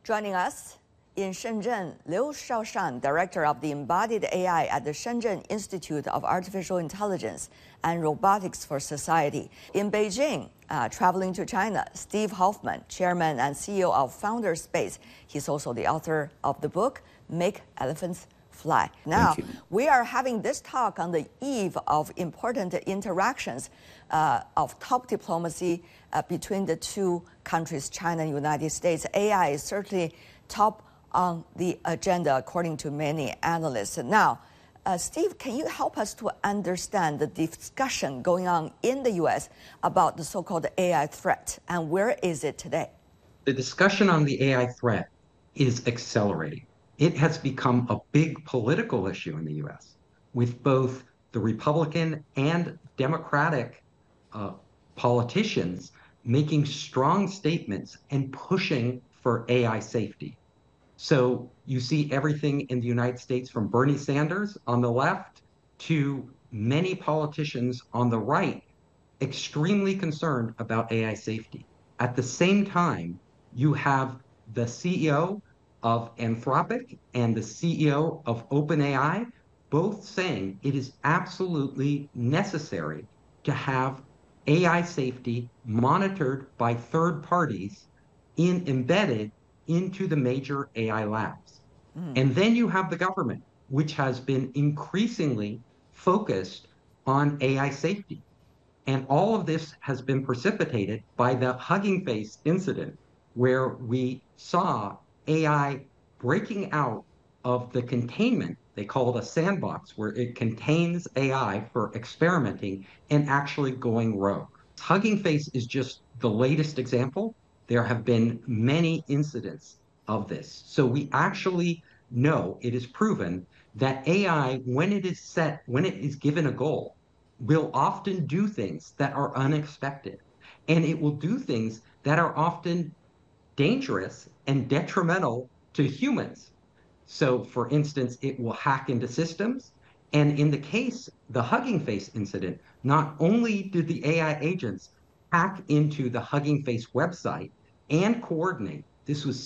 Joining us in Shenzhen, Liu Shaoshan, Director of the Embodied AI at the Shenzhen Institute of Artificial Intelligence and Robotics for Society. In Beijing, traveling to China, Steve Hoffman, Chairman and CEO of Founderspace. He's also the author of the book, Make Elephants Fly. Now, we are having this talk on the eve of important interactions of top diplomacy between the two countries, China and United States. AI is certainly top on the agenda, according to many analysts. Now, Steve, can you help us to understand the discussion going on in the U.S. about the so-called AI threat, and where is it today? The discussion on the AI threat is accelerating. It has become a big political issue in the U.S., with both the Republican and Democratic politicians making strong statements and pushing for AI safety. So you see everything in the United States from Bernie Sanders on the left to many politicians on the right extremely concerned about AI safety. At the same time, you have the CEO of Anthropic and the CEO of OpenAI both saying it is absolutely necessary to have AI safety monitored by third parties embedded into the major AI labs. And then you have the government, which has been increasingly focused on AI safety. And all of this has been precipitated by the Hugging Face incident, where we saw AI breaking out of the containment, they call it a sandbox, where it contains AI for experimenting and actually going rogue. Hugging Face is just the latest example. There have been many incidents of this. So we actually know, it is proven, that AI, when it is given a goal, will often do things that are unexpected. And it will do things that are often dangerous and detrimental to humans. So, for instance, it will hack into systems. And in the case, the Hugging Face incident, not only did the AI agents hack into the Hugging Face website and coordinate, this was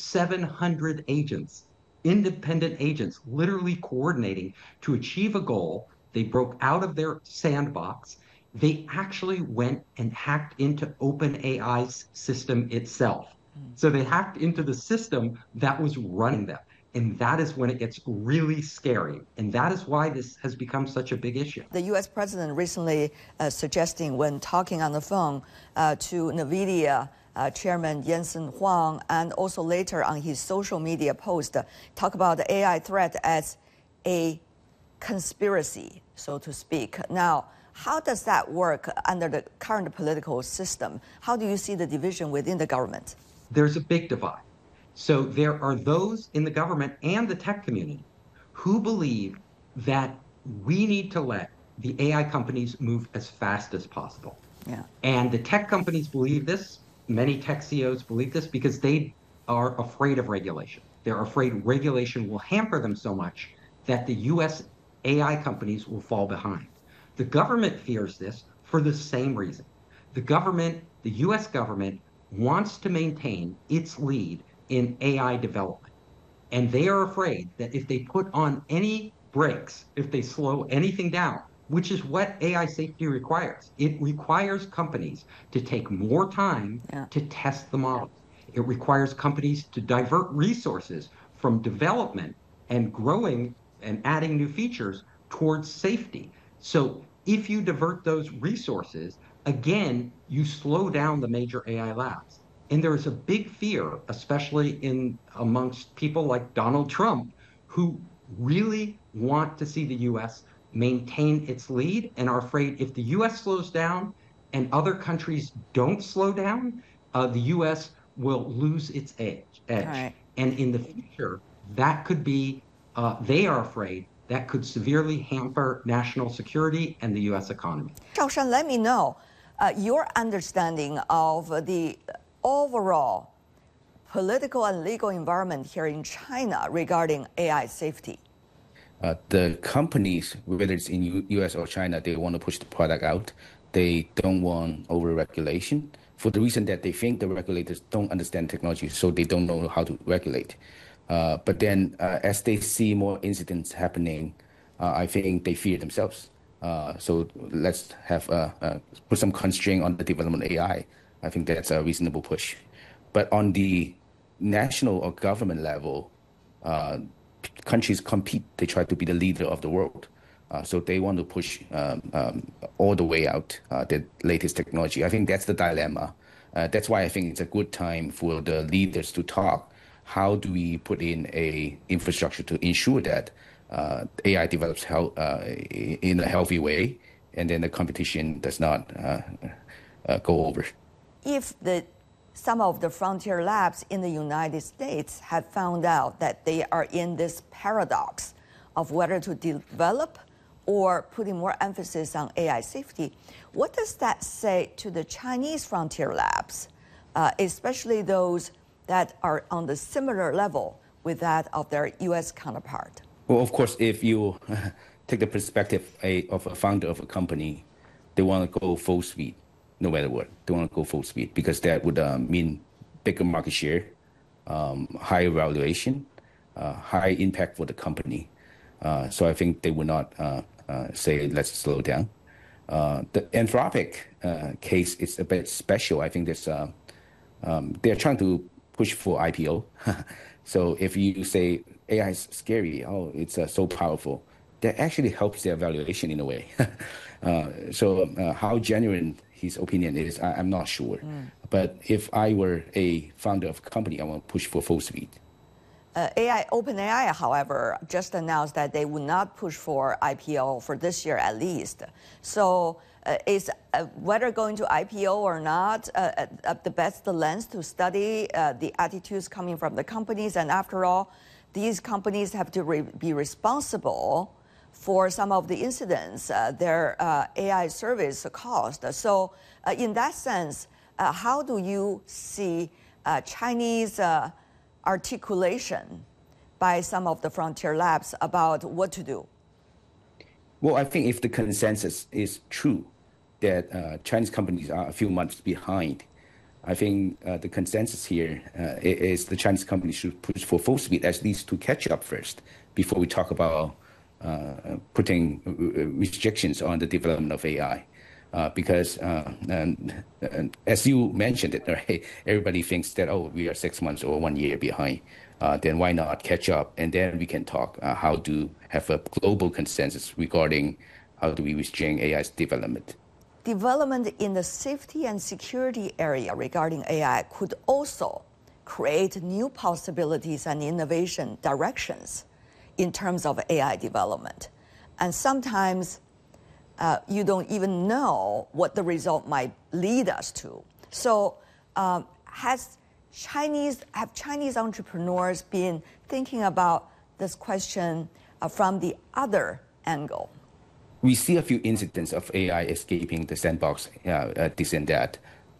700 agents, independent agents, literally coordinating to achieve a goal. They broke out of their sandbox. They actually went and hacked into OpenAI's system itself. So they hacked into the system that was running them. And that is when it gets really scary. And that is why this has become such a big issue. The U.S. president recently suggesting, when talking on the phone to NVIDIA Chairman Jensen Huang, and also later on his social media post, talk about the AI threat as a conspiracy, so to speak. Now, how does that work under the current political system? How do you see the division within the government? There's a big divide. So there are those in the government and the tech community who believe that we need to let the AI companies move as fast as possible. Yeah. And the tech companies believe this. Many tech CEOs believe this because they are afraid of regulation. They're afraid regulation will hamper them so much that the US AI companies will fall behind. The government fears this for the same reason. The US government, wants to maintain its lead in AI development. And they are afraid that if they put on any brakes, if they slow anything down, which is what AI safety requires, it requires companies to take more time to test the models. It requires companies to divert resources from development and growing and adding new features towards safety. So if you divert those resources, again, you slow down the major AI labs. And there is a big fear, especially amongst people like Donald Trump, who really want to see the U.S. maintain its lead and are afraid if the U.S. slows down and other countries don't slow down, the U.S. will lose its edge. Right. And in the future, that could be, they are afraid, that could severely hamper national security and the U.S. economy. Shaoshan, let me know your understanding of the overall political and legal environment here in China regarding AI safety. The companies, whether it's in U.S. or China, they want to push the product out. They don't want over-regulation. for the reason that they think the regulators don't understand technology, so they don't know how to regulate. But then as they see more incidents happening, I think they fear themselves. So let's have put some constraint on the development of AI. I think that's a reasonable push. But on the national or government level, countries compete. They try to be the leader of the world. So they want to push all the way out the latest technology. I think that's the dilemma. That's why I think it's a good time for the leaders to talk. How do we put in a infrastructure to ensure that AI develops in a healthy way, and then the competition does not go over? If some of the frontier labs in the United States have found out that they are in this paradox of whether to develop or putting more emphasis on AI safety, what does that say to the Chinese frontier labs, especially those that are on the similar level with that of their U.S. counterpart? Well, of course, if you take the perspective of a founder of a company, they want to go full speed, no matter what. They want to go full speed because that would mean bigger market share, higher valuation, high impact for the company. So I think they would not say, let's slow down. The Anthropic case is a bit special. I think they're trying to push for IPO. So if you say AI is scary, oh, it's so powerful, that actually helps their valuation in a way. So how genuine his opinion is, I'm not sure. But if I were a founder of a company, I want to push for full speed. OpenAI, however, just announced that they would not push for IPO for this year at least. So is whether going to IPO or not the best lens to study the attitudes coming from the companies? And after all, these companies have to be responsible for some of the incidents their AI service caused. So in that sense, how do you see Chinese articulation by some of the frontier labs about what to do? Well, I think if the consensus is true that Chinese companies are a few months behind, I think the consensus here is the Chinese companies should push for full speed, at least to catch up first, before we talk about putting restrictions on the development of AI. Because as you mentioned it, right, everybody thinks that, oh, we are 6 months or 1 year behind. Then why not catch up? And then we can talk how to have a global consensus regarding how do we restrain AI's development. Development in the safety and security area regarding AI could also create new possibilities and innovation directions in terms of AI development. And sometimes you don't even know what the result might lead us to. So have Chinese entrepreneurs been thinking about this question from the other angle? We see a few incidents of AI escaping the sandbox, this and that.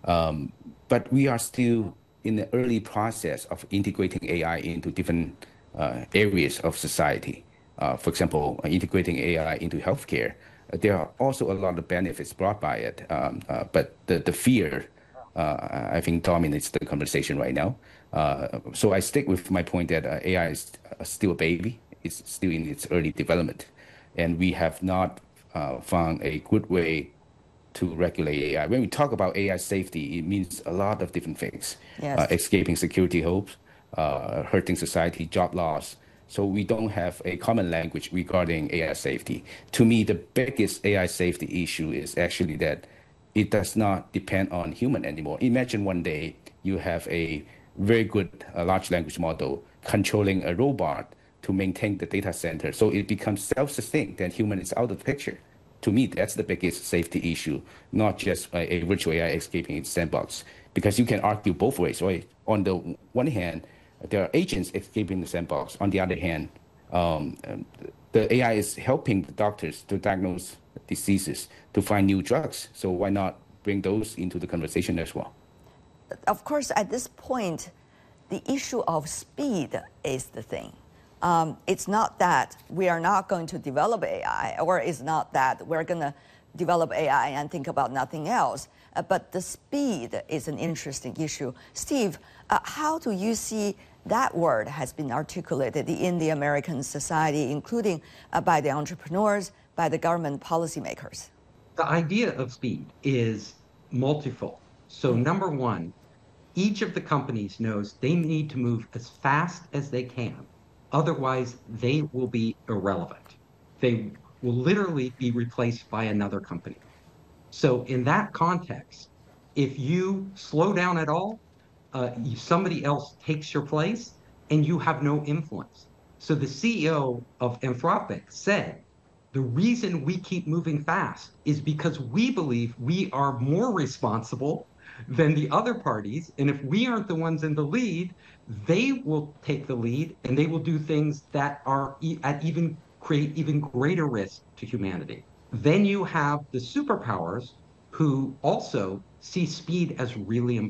But we are still in the early process of integrating AI into different areas of society. For example, integrating AI into healthcare. There are also a lot of benefits brought by it, but the fear, I think, dominates the conversation right now. So I stick with my point that AI is still a baby. It's still in its early development. And we have not found a good way to regulate AI. When we talk about AI safety, it means a lot of different things. Yes. Escaping security hopes, hurting society, job loss. So we don't have a common language regarding AI safety. To me, the biggest AI safety issue is actually that it does not depend on human anymore. Imagine one day you have a very good large language model controlling a robot to maintain the data center. So it becomes self-sustained, then human is out of the picture. To me, that's the biggest safety issue, not just a virtual AI escaping its sandbox. Because you can argue both ways, right? On the one hand, there are agents escaping the sandbox. On the other hand, the AI is helping the doctors to diagnose diseases, to find new drugs. So why not bring those into the conversation as well? Of course, at this point, the issue of speed is the thing. It's not that we are not going to develop AI, or it's not that we're going to develop AI and think about nothing else. But the speed is an interesting issue. Steve, how do you see that word has been articulated in the American society, including by the entrepreneurs, by the government policymakers? The idea of speed is multifold. So number one, each of the companies knows they need to move as fast as they can. Otherwise, they will be irrelevant. They will literally be replaced by another company. So in that context, if you slow down at all, somebody else takes your place and you have no influence. So the CEO of Anthropic said, the reason we keep moving fast is because we believe we are more responsible than the other parties. And if we aren't the ones in the lead, they will take the lead and they will do things that are create even greater risk to humanity. Then you have the superpowers who also see speed as really important.